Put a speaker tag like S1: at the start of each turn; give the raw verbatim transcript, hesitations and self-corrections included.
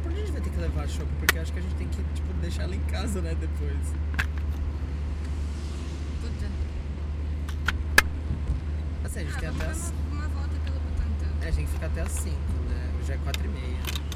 S1: pra onde a gente vai ter que levar a chopp? Porque acho que a gente tem que, tipo, deixar ela em casa, né, depois.
S2: Puta.
S1: Assim, a gente
S2: Ah,
S1: tem
S2: vamos
S1: até
S2: dar
S1: as...
S2: uma, uma volta pelo Butantã.
S1: É, a gente tem que ficar até as cinco, né? Já é quatro e meia.